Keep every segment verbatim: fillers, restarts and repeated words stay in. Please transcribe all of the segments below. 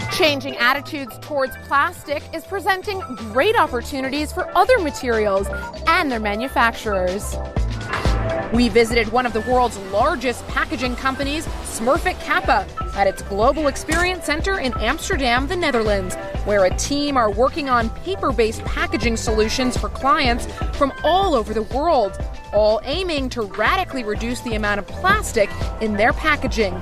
Changing attitudes towards plastic is presenting great opportunities for other materials and their manufacturers. We visited one of the world's largest packaging companies, Smurfit Kappa, at its Global Experience Center in Amsterdam, the Netherlands, where a team are working on paper-based packaging solutions for clients from all over the world, all aiming to radically reduce the amount of plastic in their packaging.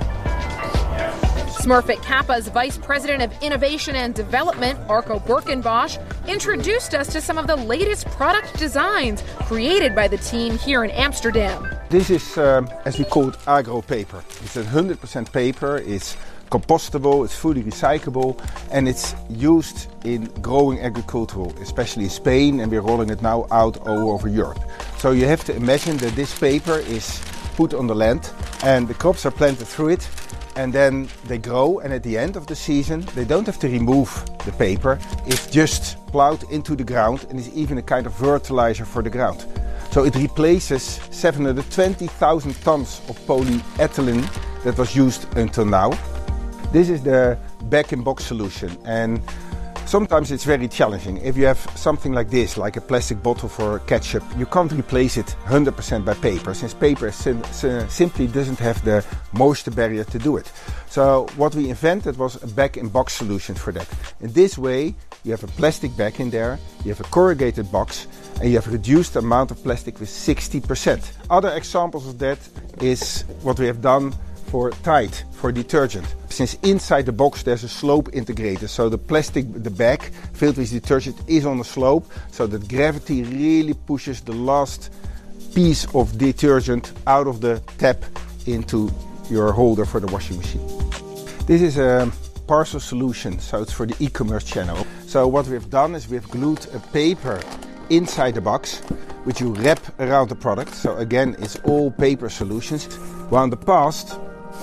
Smurfit Kappa's Vice President of Innovation and Development, Arco Birkenbosch, introduced us to some of the latest product designs created by the team here in Amsterdam. This is, um, as we call it, agro paper. It's one hundred percent paper, it's compostable, it's fully recyclable, and it's used in growing agricultural, especially in Spain, and we're rolling it now out all over Europe. So you have to imagine that this paper is put on the land, and the crops are planted through it, and then they grow, and at the end of the season they don't have to remove the paper. It's just plowed into the ground and is even a kind of fertilizer for the ground. So it replaces seven hundred twenty thousand tons of polyethylene that was used until now. This is the bag-in-box solution, and sometimes it's very challenging. If you have something like this, like a plastic bottle for ketchup, you can't replace it one hundred percent by paper, since paper sim simply doesn't have the moisture barrier to do it. So what we invented was a bag-in-box solution for that. In this way, you have a plastic bag in there, you have a corrugated box, and you have reduced the amount of plastic with sixty percent. Other examples of that is what we have done for Tide, for detergent. Since inside the box there's a slope integrated, so the plastic, the bag filled with detergent is on a slope, so that gravity really pushes the last piece of detergent out of the tap into your holder for the washing machine. This is a parcel solution, so it's for the e-commerce channel. So what we've done is we've glued a paper inside the box, which you wrap around the product. So again, it's all paper solutions. While in the past,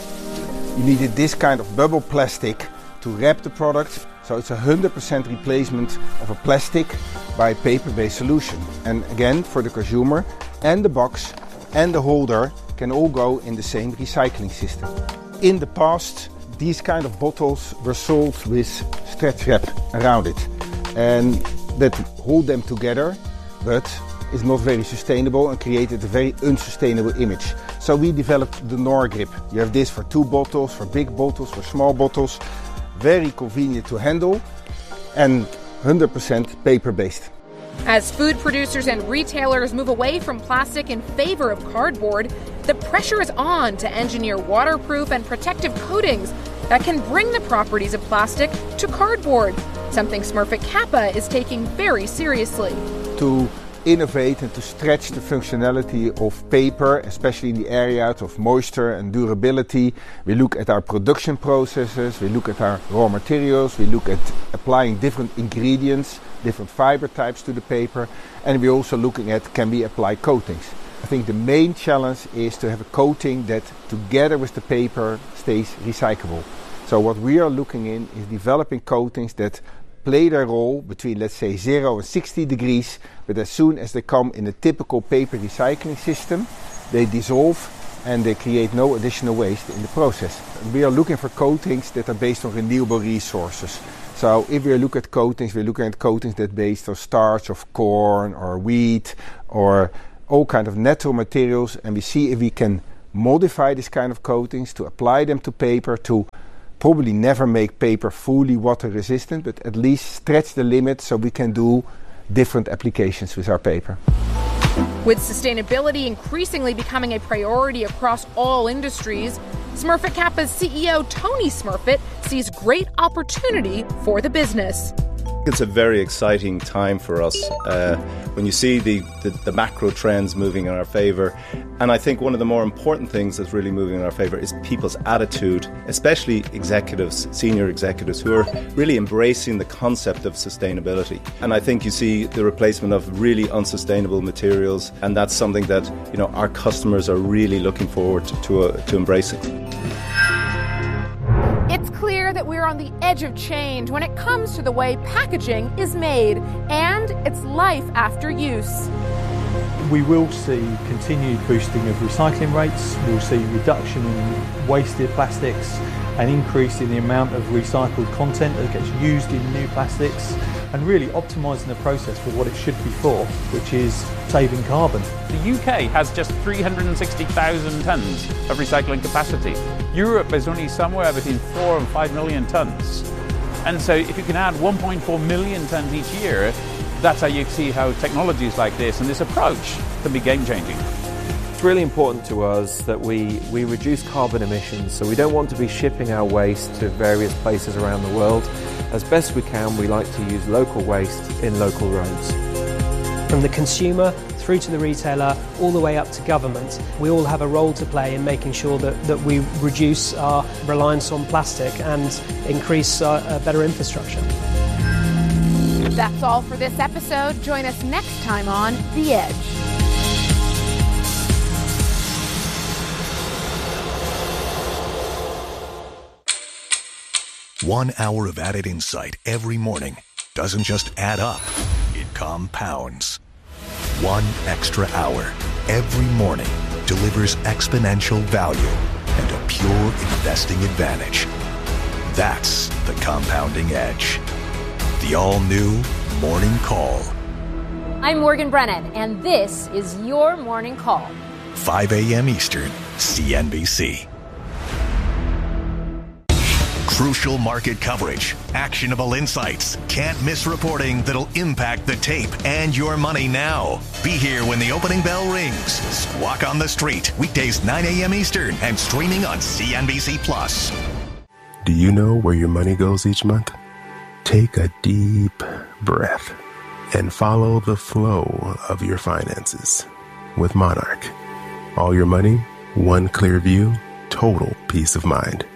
you needed this kind of bubble plastic to wrap the product. So it's a one hundred percent replacement of a plastic by a paper-based solution. And again, for the consumer, and the box and the holder can all go in the same recycling system. In the past, these kind of bottles were sold with stretch wrap around it, and that hold them together, but is not very sustainable and created a very unsustainable image. So we developed the Norgrip. You have this for two bottles, for big bottles, for small bottles. Very convenient to handle and one hundred percent paper-based. As food producers and retailers move away from plastic in favor of cardboard, the pressure is on to engineer waterproof and protective coatings that can bring the properties of plastic to cardboard, something Smurfit Kappa is taking very seriously. To innovate and to stretch the functionality of paper, especially in the areas of moisture and durability. We look at our production processes, we look at our raw materials, we look at applying different ingredients, different fiber types to the paper, and we're also looking at can we apply coatings. I think the main challenge is to have a coating that together with the paper stays recyclable. So what we are looking in is developing coatings that play their role between, let's say, zero and sixty degrees, but as soon as they come in a typical paper recycling system, they dissolve and they create no additional waste in the process. We are looking for coatings that are based on renewable resources. So if we look at coatings, we're looking at coatings that are based on starch of corn or wheat or all kind of natural materials, and we see if we can modify this kind of coatings to apply them to paper to probably never make paper fully water resistant, but at least stretch the limit so we can do different applications with our paper. With sustainability increasingly becoming a priority across all industries, Smurfit Kappa's C E O Tony Smurfit sees great opportunity for the business. It's a very exciting time for us uh, when you see the, the, the macro trends moving in our favour. And I think one of the more important things that's really moving in our favour is people's attitude, especially executives, senior executives, who are really embracing the concept of sustainability. And I think you see the replacement of really unsustainable materials, and that's something that, you know, our customers are really looking forward to, to, uh, to embracing. It's clear that we're on the edge of change when it comes to the way packaging is made and its life after use. We will see continued boosting of recycling rates, we'll see reduction in wasted plastics, an increase in the amount of recycled content that gets used in new plastics, and really optimising the process for what it should be for, which is saving carbon. The U K has just three hundred sixty thousand tonnes of recycling capacity. Europe is only somewhere between four and five million tonnes. And so if you can add one point four million tonnes each year, that's how you see how technologies like this and this approach can be game-changing. It's really important to us that we, we reduce carbon emissions, so we don't want to be shipping our waste to various places around the world. As best we can, we like to use local waste in local roads. From the consumer through to the retailer, all the way up to government, we all have a role to play in making sure that, that we reduce our reliance on plastic and increase our, uh, better infrastructure. That's all for this episode. Join us next time on The Edge. One hour of added insight every morning doesn't just add up, it compounds. One extra hour every morning delivers exponential value and a pure investing advantage. That's the compounding edge. The all-new Morning Call. I'm Morgan Brennan, and this is your Morning Call. five a.m. Eastern, C N B C. Crucial market coverage, actionable insights, can't miss reporting that'll impact the tape and your money now. Be here when the opening bell rings. Squawk on the Street, weekdays nine a.m. Eastern and streaming on C N B C Plus. Do you know where your money goes each month? Take a deep breath and follow the flow of your finances with Monarch. All your money, one clear view, total peace of mind.